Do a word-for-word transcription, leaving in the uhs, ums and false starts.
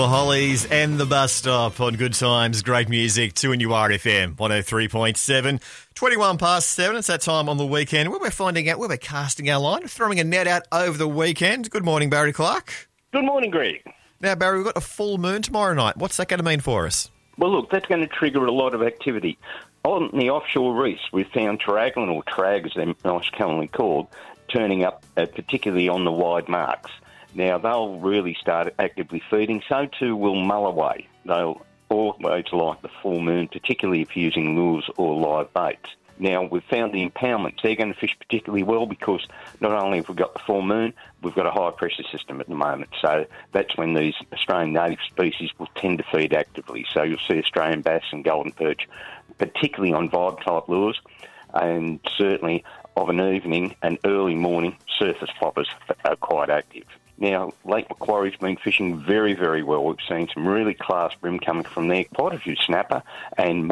The Hollies and the Bus Stop on Good Times, great music, two N U R F M, one oh three point seven. twenty-one past seven, it's that time on the weekend where we're finding out, where we're casting our line, throwing a net out over the weekend. Good morning, Barry Clark. Good morning, Greg. Now, Barry, we've got a full moon tomorrow night. What's that going to mean for us? Well, look, that's going to trigger a lot of activity. On the offshore reefs, we've found Taraglin, or trag as they're most commonly called, turning up, uh, particularly on the wide marks. Now, they'll really start actively feeding. So too will mulloway. They'll always like the full moon, particularly if using lures or live baits. Now, we've found the impoundments. They're going to fish particularly well because not only have we got the full moon, we've got a high-pressure system at the moment. So that's when these Australian native species will tend to feed actively. So you'll see Australian bass and golden perch, particularly on vibe-type lures, and certainly of an evening and early morning, surface poppers are quite active. Now, Lake Macquarie's been fishing very, very well. We've seen some really class brim coming from there, quite a few snapper and